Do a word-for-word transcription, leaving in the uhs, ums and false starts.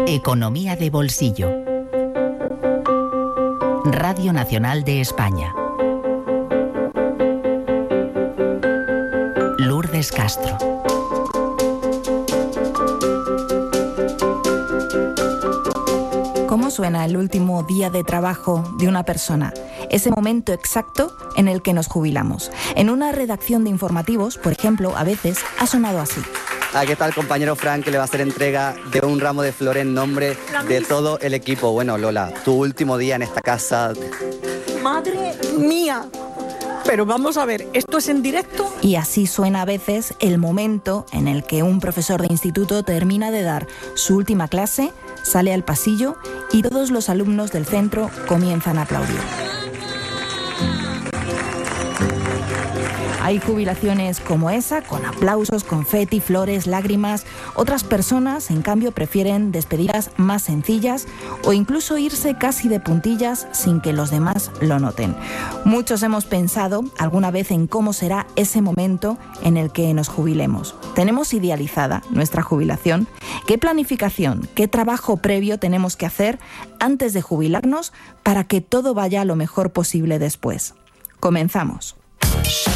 Economía de bolsillo. Radio Nacional de España. Lourdes Castro. ¿Cómo suena el último día de trabajo de una persona? Ese momento exacto en el que nos jubilamos. En una redacción de informativos, por ejemplo, a veces ha sonado así. Ah, ¿qué tal, compañero Frank, que le va a hacer entrega de un ramo de flores en nombre de todo el equipo? Bueno, Lola, tu último día en esta casa. ¡Madre mía! Pero vamos a ver, ¿esto es en directo? Y así suena a veces el momento en el que un profesor de instituto termina de dar su última clase, sale al pasillo y todos los alumnos del centro comienzan a aplaudir. Hay jubilaciones como esa, con aplausos, confeti, flores, lágrimas. Otras personas, en cambio, prefieren despedidas más sencillas o incluso irse casi de puntillas sin que los demás lo noten. Muchos hemos pensado alguna vez en cómo será ese momento en el que nos jubilemos. ¿Tenemos idealizada nuestra jubilación? ¿Qué planificación, qué trabajo previo tenemos que hacer antes de jubilarnos para que todo vaya lo mejor posible después? Comenzamos.